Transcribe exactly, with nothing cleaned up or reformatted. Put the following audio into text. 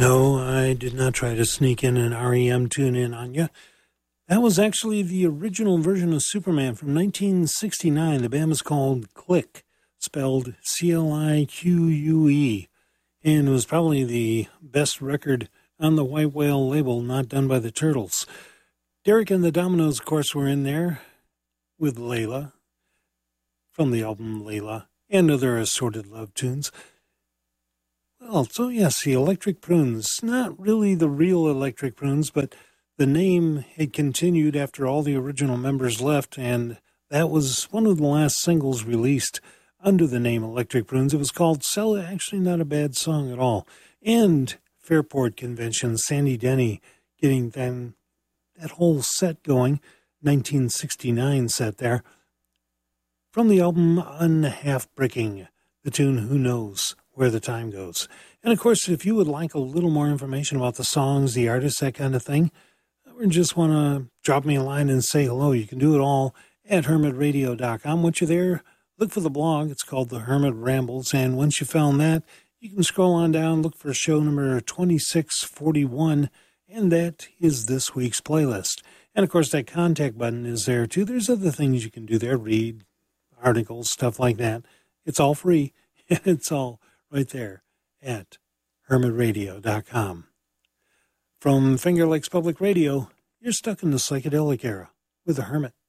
No, I did not try to sneak in an R E M tune in on you. That was actually the original version of Superman from nineteen sixty-nine. The band was called Click, spelled C L I Q U E, and it was probably the best record on the White Whale label, not done by the Turtles. Derek and the Dominoes, of course, were in there with Layla from the album Layla and other assorted love tunes. Well, so yes, the Electric Prunes, not really the real Electric Prunes, but the name had continued after all the original members left, and that was one of the last singles released under the name Electric Prunes. It was called Sell It, actually not a bad song at all. And Fairport Convention, Sandy Denny getting them, that whole set going, nineteen sixty-nine set there, from the album Unhalf-Bricking, the tune Who Knows Where the Time Goes. And of course, if you would like a little more information about the songs, the artists, that kind of thing, or just want to drop me a line and say hello, you can do it all at hermit radio dot com. Once you're there, look for the blog. It's called The Hermit Rambles. And once you found that, you can scroll on down, look for show number twenty-six forty-one, and that is this week's playlist. And of course, that contact button is there too. There's other things you can do there, read articles, stuff like that. It's all free, and it's all right there at hermit radio dot com. From Finger Lakes Public Radio, you're stuck in the psychedelic era with the Hermit.